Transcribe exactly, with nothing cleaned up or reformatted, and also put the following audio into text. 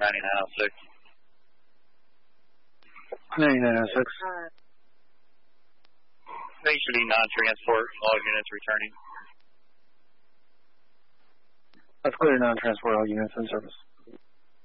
ninety-nine oh six. ninety-nine oh six. Thanks for the non-transport, all units returning. That's clear non-transport, all units in service.